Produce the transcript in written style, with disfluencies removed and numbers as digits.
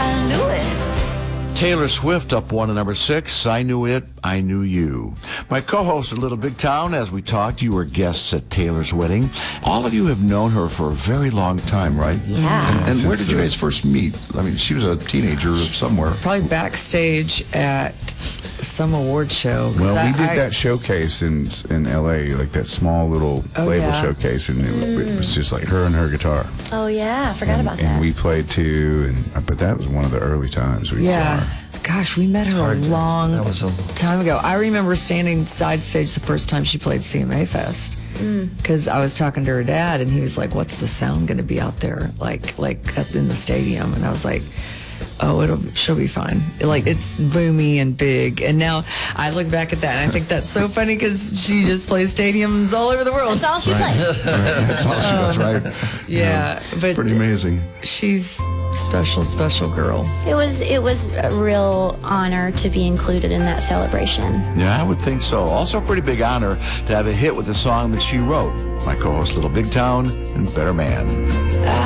I knew it. Taylor Swift up 1 to number 6. I Knew It, I Knew You. My co-host at Little Big Town, as we talked, you were guests at Taylor's wedding. All of you have known her for a very long time, right? Yeah. And where did you guys first meet? I mean, she was a teenager somewhere. Probably backstage at some award show. Well, we did that showcase in L.A., like that small little label showcase, and it was just like her and her guitar. Oh, yeah. I forgot about that. And we played too, but that was one of the early times we saw her. Gosh, we met her a long time ago. I remember standing side stage the first time she played CMA Fest. Because I was talking to her dad, and he was like, "What's the sound going to be out there, like up in the stadium?" And I was like, "Oh, she'll be fine. Like, it's boomy and big." And now I look back at that, and I think that's so funny because she just plays stadiums all over the world. That's all she plays. That's all she does, right? Yeah, but pretty amazing. She's special girl. It was a real honor to be included in that celebration. Yeah, I would think so. Also a pretty big honor to have a hit with a song that she wrote. My co-host, Little Big Town, and Better Man.